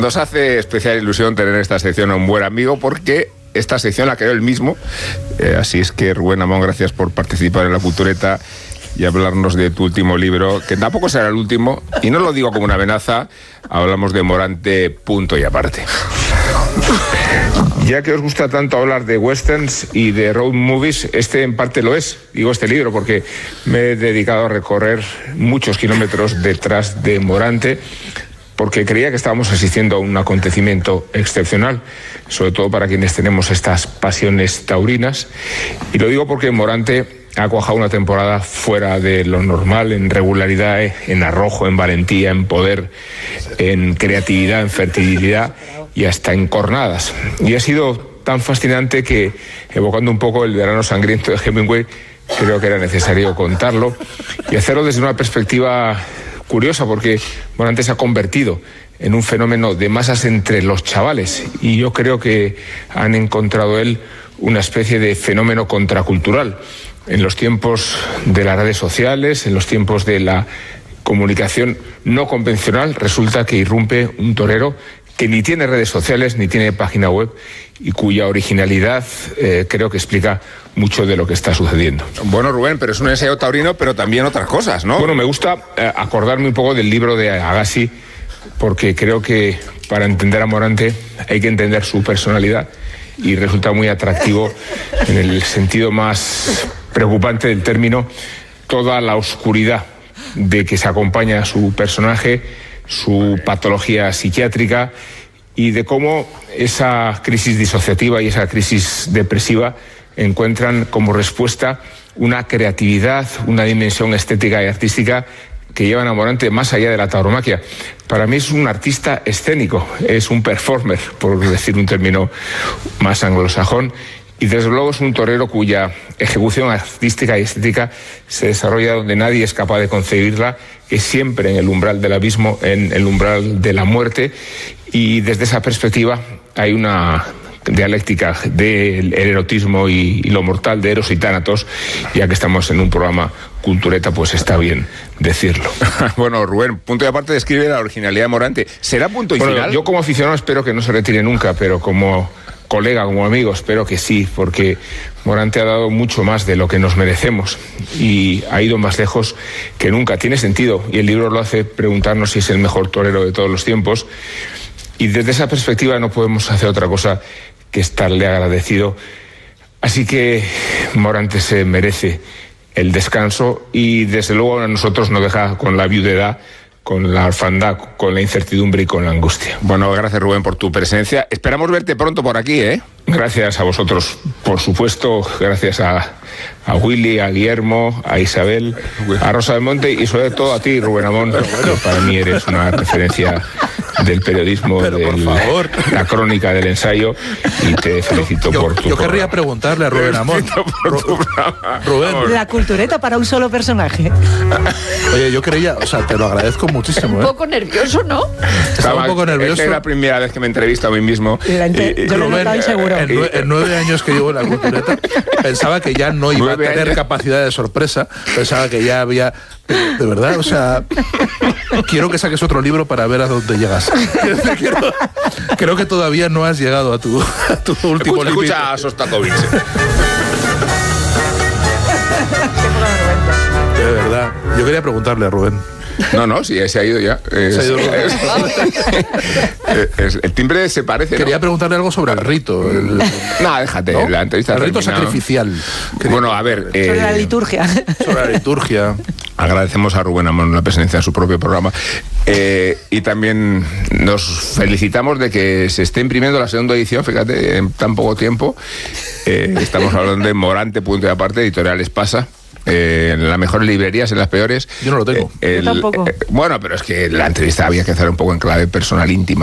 Nos hace especial ilusión tener en esta sección a un buen amigo porque esta sección la creó él mismo. Así es que, Rubén Amón, gracias por participar en La Cultureta y hablarnos de tu último libro, que tampoco será el último, y no lo digo como una amenaza. Hablamos de Morante, punto y aparte. Ya que os gusta tanto hablar de westerns y de road movies, este en parte lo es, digo este libro, porque me he dedicado a recorrer muchos kilómetros detrás de Morante, porque creía que estábamos asistiendo a un acontecimiento excepcional, sobre todo para quienes tenemos estas pasiones taurinas. Y lo digo porque Morante ha cuajado una temporada fuera de lo normal, en regularidad, en arrojo, en valentía, en poder, en creatividad, en fertilidad y hasta en cornadas. Y ha sido tan fascinante que, evocando un poco el verano sangriento de Hemingway, creo que era necesario contarlo y hacerlo desde una perspectiva curiosa, porque Morante se ha convertido en un fenómeno de masas entre los chavales, y yo creo que han encontrado él una especie de fenómeno contracultural. En los tiempos de las redes sociales, en los tiempos de la comunicación no convencional, resulta que irrumpe un torero que ni tiene redes sociales ni tiene página web y cuya originalidad creo que explica mucho de lo que está sucediendo. Bueno, Rubén, pero es un ensayo taurino, pero también otras cosas, ¿no? Bueno, me gusta acordarme un poco del libro de Agassi, porque creo que para entender a Morante hay que entender su personalidad, y resulta muy atractivo, en el sentido más preocupante del término, toda la oscuridad de que se acompaña a su personaje, su patología psiquiátrica, y de cómo esa crisis disociativa y esa crisis depresiva encuentran como respuesta una creatividad, una dimensión estética y artística que llevan a Morante más allá de la tauromaquia. Para mí es un artista escénico, es un performer, por decir un término más anglosajón, y desde luego es un torero cuya ejecución artística y estética se desarrolla donde nadie es capaz de concebirla, que es siempre en el umbral del abismo, en el umbral de la muerte, y desde esa perspectiva hay una dialéctica del erotismo y lo mortal, de Eros y Tánatos. Ya que estamos en un programa Cultureta, pues está bien decirlo. Bueno, Rubén, punto y aparte describe la originalidad de Morante. ¿Será punto y final? Yo como aficionado espero que no se retire nunca, pero como colega, como amigo, espero que sí, porque Morante ha dado mucho más de lo que nos merecemos y ha ido más lejos que nunca. Tiene sentido, y el libro lo hace preguntarnos si es el mejor torero de todos los tiempos, y desde esa perspectiva no podemos hacer otra cosa que estarle agradecido. Así que Morante se merece el descanso, y desde luego a nosotros nos deja con la viudedad, con la orfandad, con la incertidumbre y con la angustia. Bueno, gracias, Rubén, por tu presencia. Esperamos verte pronto por aquí, ¿eh? Gracias a vosotros, por supuesto, gracias a Willy, a Guillermo, a Isabel, a Rosa del Monte y sobre todo a ti, Rubén Amón, que para mí eres una referencia del periodismo, de la crónica, del ensayo, y te felicito por tu Yo querría preguntarle a Rubén Amón. Rubén. La Cultureta para un solo personaje. Oye, yo creía, o sea, te lo agradezco muchísimo. Un poco nervioso, ¿no? Estaba un poco nervioso. Es la primera vez que me entrevisto a mí mismo. Yo lo he notado seguro. En 9 años que llevo en La Cultureta, pensaba que ya no iba a tener capacidad de sorpresa, pensaba que ya había... De verdad, o sea, quiero que saques otro libro para ver a dónde llegas. Creo que todavía no has llegado a tu último libro. Escucha a Sostakovich. De verdad, yo quería preguntarle a Rubén. No, sí, se ha ido ya. Se ha ido el timbre se parece, Quería ¿no? preguntarle algo sobre el rito. No, déjate, ¿no? La entrevista. El rito sacrificial. Bueno, a ver. Sobre la liturgia. Sobre la liturgia. Agradecemos a Rubén Amón la presencia en su propio programa. Y también nos felicitamos de que se esté imprimiendo la segunda edición, fíjate, en tan poco tiempo. Estamos hablando de Morante, punto y aparte, Editorial Espasa. En las mejores librerías, en las peores. Yo no lo tengo. Yo tampoco. Bueno, pero es que la entrevista había que hacer un poco en clave personal, íntima.